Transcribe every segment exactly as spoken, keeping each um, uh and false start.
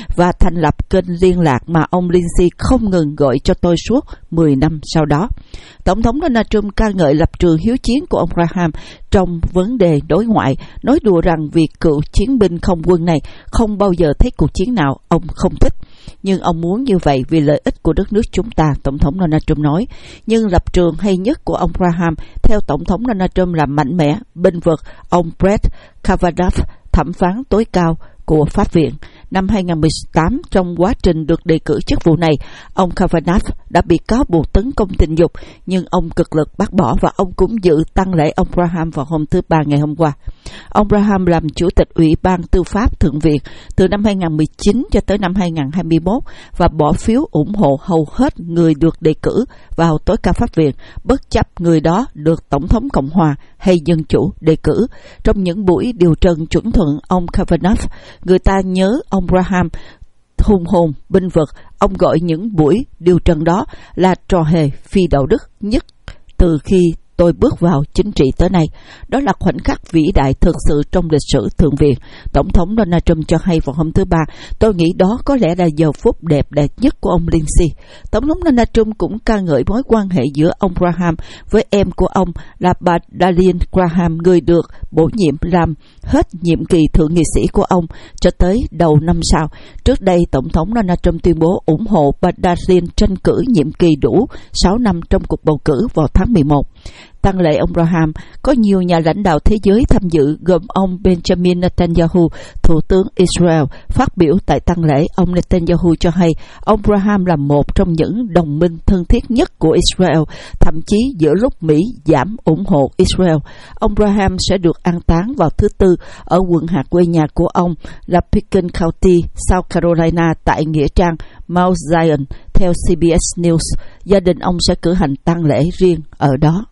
và thành lập kênh liên lạc mà ông Lindsay không ngừng gọi cho tôi suốt mười năm sau đó. Tổng thống Donald Trump ca ngợi lập trường hiếu chiến của ông Graham trong vấn đề đối ngoại, nói đùa rằng việc cựu chiến binh không quân này không bao giờ thấy cuộc chiến nào ông không thích. Nhưng ông muốn như vậy vì lợi ích của đất nước chúng ta, Tổng thống Donald Trump nói. Nhưng lập trường hay nhất của ông Graham, theo Tổng thống Donald Trump, là mạnh mẽ, bênh vực ông Brett Kavanaugh, thẩm phán tối cao của Pháp viện. Năm hai không một tám, trong quá trình được đề cử chức vụ này, ông Kavanaugh đã bị cáo buộc tấn công tình dục, nhưng ông cực lực bác bỏ và ông cũng dự tang lễ ông Graham vào hôm thứ Ba ngày hôm qua. Ông Graham làm chủ tịch Ủy ban Tư pháp Thượng viện từ năm hai không một chín cho tới năm hai không hai mốt và bỏ phiếu ủng hộ hầu hết người được đề cử vào tối cao Pháp viện, bất chấp người đó được Tổng thống Cộng hòa hay Dân chủ đề cử. Trong những buổi điều trần chuẩn thuận ông Kavanaugh, người ta nhớ ông Graham hùng hồn bênh vực. Ông gọi những buổi điều trần đó là trò hề phi đạo đức nhất từ khi tôi bước vào chính trị tới nay. Đó là khoảnh khắc vĩ đại thực sự trong lịch sử Thượng viện. Tổng thống Donald Trump cho hay vào hôm thứ Ba, tôi nghĩ đó có lẽ là giờ phút đẹp đẽ nhất của ông Lindsay. Tổng thống Donald Trump cũng ca ngợi mối quan hệ giữa ông Graham với em của ông là bà Darlene Graham, người được bổ nhiệm làm hết nhiệm kỳ thượng nghị sĩ của ông cho tới đầu năm sau. Trước đây, Tổng thống Donald Trump tuyên bố ủng hộ bà Darlene tranh cử nhiệm kỳ đủ sáu năm trong cuộc bầu cử vào tháng mười một. Tang lễ ông Graham có nhiều nhà lãnh đạo thế giới tham dự, gồm ông Benjamin Netanyahu, thủ tướng Israel. Phát biểu tại tang lễ, ông Netanyahu cho hay ông Graham là một trong những đồng minh thân thiết nhất của Israel, thậm chí giữa lúc Mỹ giảm ủng hộ Israel. Ông Graham sẽ được an táng vào thứ Tư ở quận hạt quê nhà của ông là Pickens County, South Carolina, tại nghĩa trang Mount Zion. Theo xê bê ét News, gia đình ông sẽ cử hành tang lễ riêng ở đó.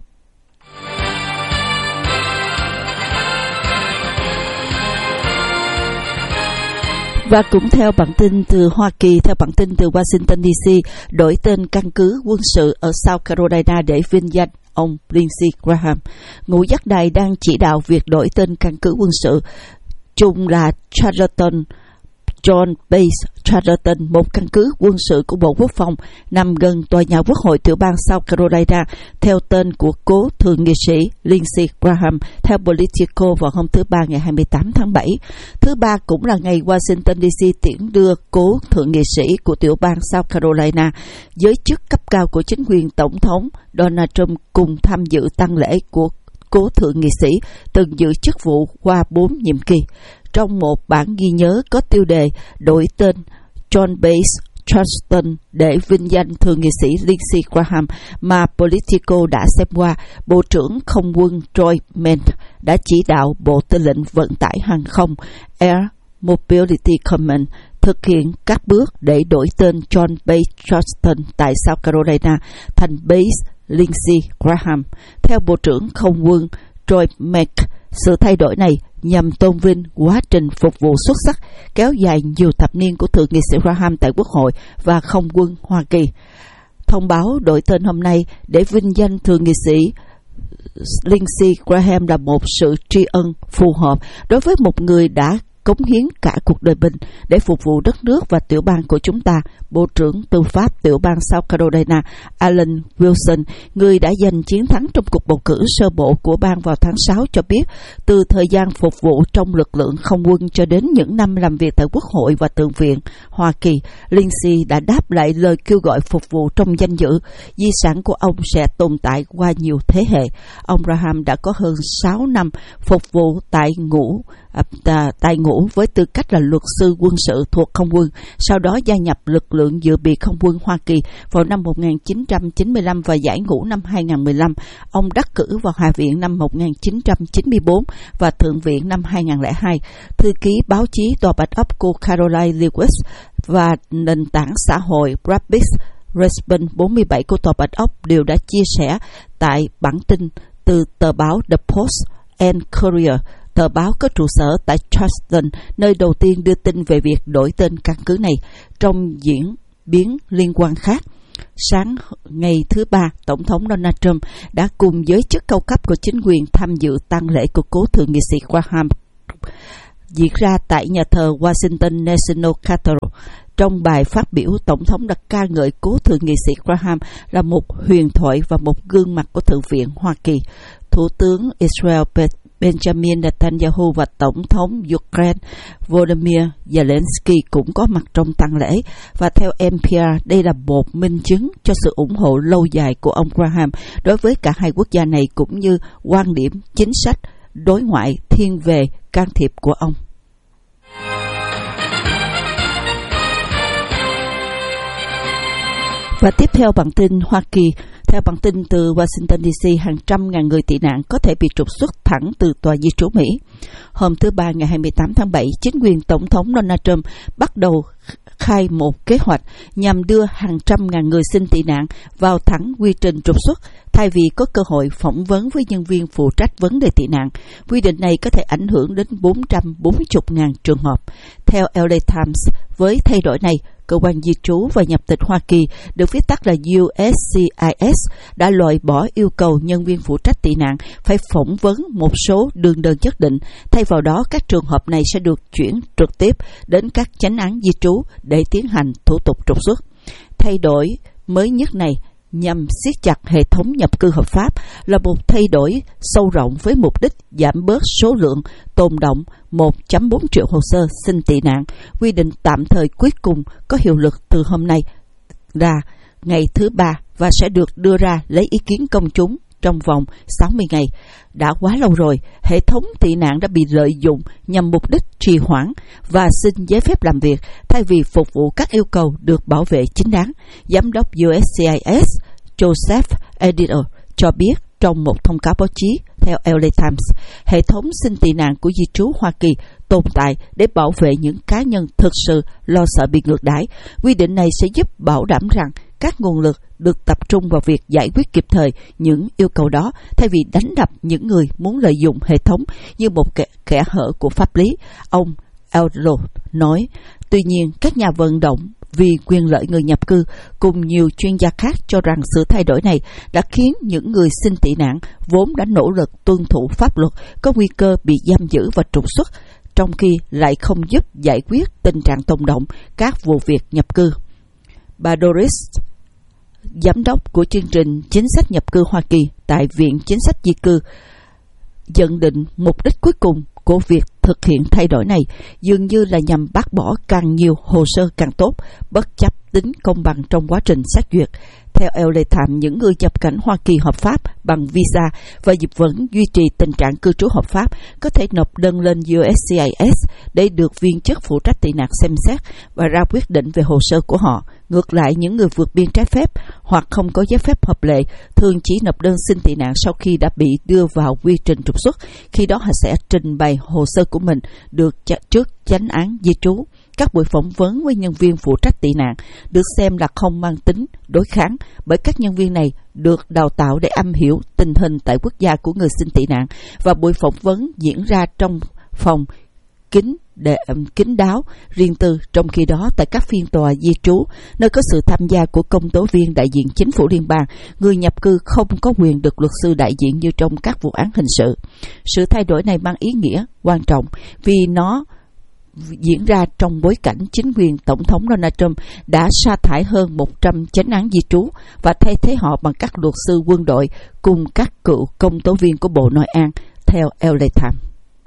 Và cũng theo bản tin từ Hoa Kỳ, theo bản tin từ Washington đê xê, đổi tên căn cứ quân sự ở South Carolina để vinh danh ông Lindsey Graham. Ngũ giác đài đang chỉ đạo việc đổi tên căn cứ quân sự chung là Charleston Joint Base Charleston, một căn cứ quân sự của Bộ Quốc phòng nằm gần tòa nhà Quốc hội tiểu bang South Carolina, theo tên của cố thượng nghị sĩ Lindsey Graham, theo Politico vào hôm thứ Ba ngày hai mươi tám tháng bảy. Thứ Ba cũng là ngày Washington đê xê tiễn đưa cố thượng nghị sĩ của tiểu bang South Carolina. Giới chức cấp cao của chính quyền Tổng thống Donald Trump cùng tham dự tang lễ của cố thượng nghị sĩ từng giữ chức vụ qua bốn nhiệm kỳ. Trong một bản ghi nhớ có tiêu đề đổi tên John Base Charleston để vinh danh thượng nghị sĩ Lindsey Graham mà Politico đã xem qua, Bộ trưởng Không quân Troy Mann đã chỉ đạo Bộ Tư lệnh Vận tải Hàng không Air Mobility Command thực hiện các bước để đổi tên John Base Charleston tại South Carolina thành Base Lindsey Graham. Theo Bộ trưởng Không quân Troy Mann, sự thay đổi này nhằm tôn vinh quá trình phục vụ xuất sắc kéo dài nhiều thập niên của thượng nghị sĩ Graham tại Quốc hội và Không quân Hoa Kỳ. Thông báo đổi tên hôm nay để vinh danh thượng nghị sĩ Lindsey Graham là một sự tri ân phù hợp đối với một người đã cống hiến cả cuộc đời mình để phục vụ đất nước và tiểu bang của chúng ta. Bộ trưởng Tư pháp tiểu bang South Carolina Alan Wilson, người đã giành chiến thắng trong cuộc bầu cử sơ bộ của bang vào tháng sáu, cho biết từ thời gian phục vụ trong lực lượng không quân cho đến những năm làm việc tại Quốc hội và Thượng viện Hoa Kỳ, Lindsey đã đáp lại lời kêu gọi phục vụ trong danh dự. Di sản của ông sẽ tồn tại qua nhiều thế hệ. Ông Graham đã có hơn sáu năm phục vụ tại ngũ À, tại ngũ với tư cách là luật sư quân sự thuộc không quân, sau đó gia nhập lực lượng dự bị không quân Hoa Kỳ vào năm một nghìn chín trăm chín mươi lăm và giải ngũ năm hai nghìn không trăm mười lăm. Ông đắc cử vào Hạ viện năm một nghìn chín trăm chín mươi tư và Thượng viện năm hai nghìn không trăm lẻ hai. Thư ký báo chí Tòa Bạch Ốc cô Caroline Lewis và nền tảng xã hội Public Response bốn mươi bảy của Tòa Bạch Ốc đều đã chia sẻ tại bản tin từ tờ báo The Post and Courier, tờ báo có trụ sở tại Charleston, nơi đầu tiên đưa tin về việc đổi tên căn cứ này. Trong diễn biến liên quan khác, sáng ngày thứ Ba, Tổng thống Donald Trump đã cùng giới chức cao cấp của chính quyền tham dự tang lễ của cố thượng nghị sĩ Graham. diễn ra tại nhà thờ Washington National Cathedral. Trong bài phát biểu, Tổng thống đã ca ngợi cố thượng nghị sĩ Graham là một huyền thoại và một gương mặt của Thượng viện Hoa Kỳ. Thủ tướng Israel Benjamin Netanyahu và Tổng thống Ukraine Volodymyr Zelensky cũng có mặt trong tang lễ, và theo en pê rờ, đây là một minh chứng cho sự ủng hộ lâu dài của ông Graham đối với cả hai quốc gia này, cũng như quan điểm chính sách đối ngoại thiên về can thiệp của ông. Và tiếp theo bản tin Hoa Kỳ. Theo bản tin từ Washington đê xê, hàng trăm ngàn người tị nạn có thể bị trục xuất thẳng từ tòa di trú Mỹ. Hôm thứ Ba ngày hai mươi tám tháng bảy, chính quyền Tổng thống Donald Trump bắt đầu khai một kế hoạch nhằm đưa hàng trăm ngàn người xin tị nạn vào thẳng quy trình trục xuất, thay vì có cơ hội phỏng vấn với nhân viên phụ trách vấn đề tị nạn. Quy định này có thể ảnh hưởng đến bốn trăm bốn mươi nghìn trường hợp. Theo lờ a Times, với thay đổi này, Cơ quan Di trú và Nhập tịch Hoa Kỳ, được viết tắt là U S C I S, đã loại bỏ yêu cầu nhân viên phụ trách tị nạn phải phỏng vấn một số đường đơn nhất định. Thay vào đó, các trường hợp này sẽ được chuyển trực tiếp đến các chánh án di trú để tiến hành thủ tục trục xuất. Thay đổi mới nhất này nhằm siết chặt hệ thống nhập cư hợp pháp, là một thay đổi sâu rộng với mục đích giảm bớt số lượng tồn động một phẩy bốn triệu hồ sơ xin tị nạn. Quy định tạm thời cuối cùng có hiệu lực từ hôm nay là ngày thứ Ba và sẽ được đưa ra lấy ý kiến công chúng trong vòng sáu mươi ngày. Đã quá lâu rồi, hệ thống tị nạn đã bị lợi dụng nhằm mục đích trì hoãn và xin giấy phép làm việc thay vì phục vụ các yêu cầu được bảo vệ chính đáng. Giám đốc U S C I S Joseph Editor cho biết trong một thông cáo báo chí. Theo lờ a Times, hệ thống xin tị nạn của di trú Hoa Kỳ tồn tại để bảo vệ những cá nhân thực sự lo sợ bị ngược đãi. Quy định này sẽ giúp bảo đảm rằng các nguồn lực được tập trung vào việc giải quyết kịp thời những yêu cầu đó, thay vì đánh đập những người muốn lợi dụng hệ thống như một kẻ, kẻ hở của pháp lý, ông Eldro nói. Tuy nhiên, các nhà vận động vì quyền lợi người nhập cư cùng nhiều chuyên gia khác cho rằng sự thay đổi này đã khiến những người xin tị nạn vốn đã nỗ lực tuân thủ pháp luật có nguy cơ bị giam giữ và trục xuất, trong khi lại không giúp giải quyết tình trạng tồn động các vụ việc nhập cư. Bà Doris, giám đốc của chương trình chính sách nhập cư Hoa Kỳ tại Viện Chính sách Di cư, nhận định mục đích cuối cùng của việc thực hiện thay đổi này dường như là nhằm bác bỏ càng nhiều hồ sơ càng tốt, bất chấp tính công bằng trong quá trình xét duyệt. Theo lờ a Times, những người nhập cảnh Hoa Kỳ hợp pháp bằng visa và dịch vẫn duy trì tình trạng cư trú hợp pháp có thể nộp đơn lên U S C I S để được viên chức phụ trách tị nạn xem xét và ra quyết định về hồ sơ của họ. Ngược lại, những người vượt biên trái phép hoặc không có giấy phép hợp lệ thường chỉ nộp đơn xin tị nạn sau khi đã bị đưa vào quy trình trục xuất. Khi đó họ sẽ trình bày hồ sơ của mình được trước chánh án di trú. Các buổi phỏng vấn với nhân viên phụ trách tị nạn được xem là không mang tính đối kháng, bởi các nhân viên này được đào tạo để am hiểu tình hình tại quốc gia của người xin tị nạn, và buổi phỏng vấn diễn ra trong phòng kín để kín đáo riêng tư. Trong khi đó, tại các phiên tòa di trú nơi có sự tham gia của công tố viên đại diện chính phủ liên bang, người nhập cư không có quyền được luật sư đại diện như trong các vụ án hình sự. Sự thay đổi này mang ý nghĩa quan trọng vì nó diễn ra trong bối cảnh chính quyền Tổng thống Donald Trump đã sa thải hơn một trăm chánh án di trú và thay thế họ bằng các luật sư quân đội cùng các cựu công tố viên của Bộ Nội an, theo lờ a Times.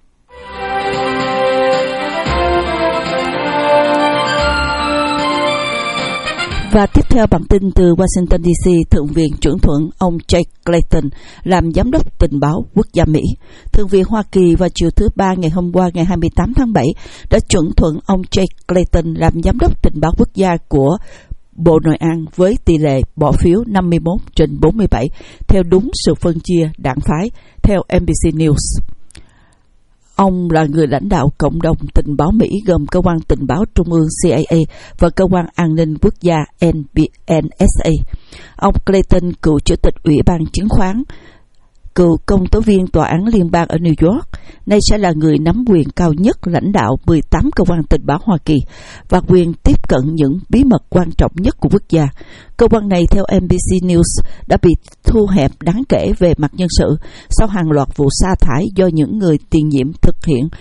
Và tiếp theo bản tin từ Washington đê xê, Thượng viện chuẩn thuận ông Jake Clayton làm giám đốc tình báo quốc gia Mỹ. Thượng viện Hoa Kỳ vào chiều thứ Ba ngày hôm qua ngày hai mươi tám tháng bảy đã chuẩn thuận ông Jake Clayton làm giám đốc tình báo quốc gia của Bộ Nội an với tỷ lệ bỏ phiếu năm mươi mốt trên bốn mươi bảy, theo đúng sự phân chia đảng phái, theo en bê xê News. Ông là người lãnh đạo cộng đồng tình báo Mỹ gồm Cơ quan Tình báo Trung ương C I A và Cơ quan An ninh Quốc gia N S A. Ông Clayton, cựu chủ tịch Ủy ban Chứng khoán, cựu công tố viên tòa án liên bang ở New York, nay sẽ là người nắm quyền cao nhất lãnh đạo mười tám cơ quan tình báo Hoa Kỳ và quyền tiếp cận những bí mật quan trọng nhất của quốc gia. Cơ quan này, theo en bê xê News, đã bị thu hẹp đáng kể về mặt nhân sự sau hàng loạt vụ sa thải do những người tiền nhiệm thực hiện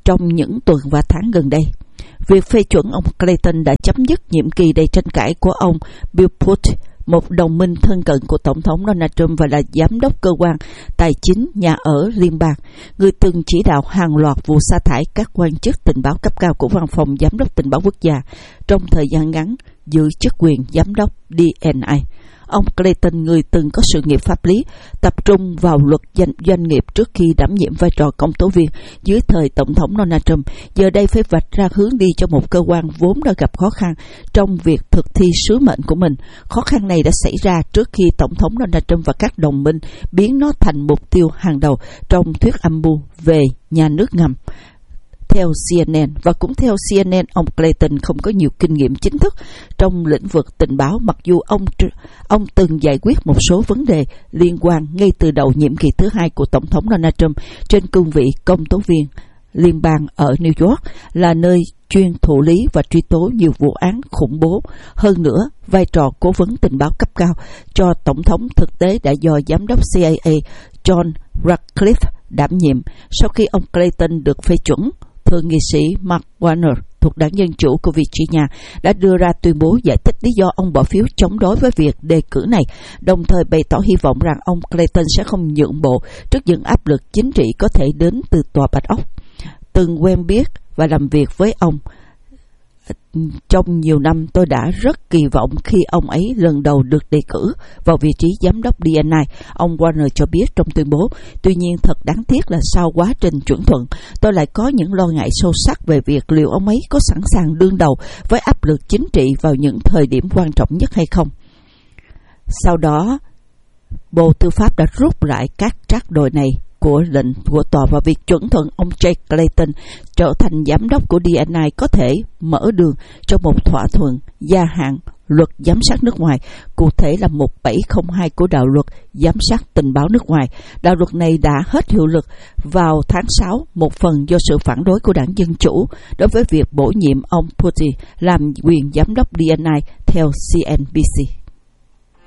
trong những tuần và tháng gần đây. Việc phê chuẩn ông Clayton đã chấm dứt nhiệm kỳ đầy tranh cãi của ông Bill Putt, một đồng minh thân cận của Tổng thống Donald Trump và là giám đốc cơ quan tài chính nhà ở liên bang, người từng chỉ đạo hàng loạt vụ sa thải các quan chức tình báo cấp cao của Văn phòng Giám đốc Tình báo Quốc gia trong thời gian ngắn giữ chức quyền giám đốc D N I. Ông Clayton, người từng có sự nghiệp pháp lý, tập trung vào luật doanh, doanh nghiệp trước khi đảm nhiệm vai trò công tố viên dưới thời Tổng thống Donald Trump, giờ đây phải vạch ra hướng đi cho một cơ quan vốn đã gặp khó khăn trong việc thực thi sứ mệnh của mình. Khó khăn này đã xảy ra trước khi Tổng thống Donald Trump và các đồng minh biến nó thành mục tiêu hàng đầu trong thuyết âm mưu về nhà nước ngầm. Theo C N N, và cũng theo C N N, ông Clayton không có nhiều kinh nghiệm chính thức trong lĩnh vực tình báo, mặc dù ông ông từng giải quyết một số vấn đề liên quan ngay từ đầu nhiệm kỳ thứ hai của Tổng thống Donald Trump trên cương vị công tố viên liên bang ở New York, là nơi chuyên thụ lý và truy tố nhiều vụ án khủng bố. Hơn nữa, vai trò cố vấn tình báo cấp cao cho Tổng thống thực tế đã do Giám đốc C I A John Ratcliffe đảm nhiệm. Sau khi ông Clayton được phê chuẩn, Thượng nghị sĩ Mark Warner thuộc đảng Dân Chủ của Virginia đã đưa ra tuyên bố giải thích lý do ông bỏ phiếu chống đối với việc đề cử này, đồng thời bày tỏ hy vọng rằng ông Clayton sẽ không nhượng bộ trước những áp lực chính trị có thể đến từ Tòa Bạch Ốc. Từng quen biết và làm việc với ông trong nhiều năm, tôi đã rất kỳ vọng khi ông ấy lần đầu được đề cử vào vị trí giám đốc D N I, ông Warner cho biết trong tuyên bố. Tuy nhiên, thật đáng tiếc là sau quá trình chuẩn thuận, tôi lại có những lo ngại sâu sắc về việc liệu ông ấy có sẵn sàng đương đầu với áp lực chính trị vào những thời điểm quan trọng nhất hay không. Sau đó, Bộ Tư pháp đã rút lại các trác đổi này của lệnh của tòa, và việc chuẩn thuận ông Jay Clayton trở thành giám đốc của D N I có thể mở đường cho một thỏa thuận gia hạn luật giám sát nước ngoài, cụ thể là một bảy không hai của đạo luật giám sát tình báo nước ngoài. Đạo luật này đã hết hiệu lực vào tháng sáu, một phần do sự phản đối của đảng Dân Chủ đối với việc bổ nhiệm ông Putin làm quyền giám đốc D N I, theo C N B C.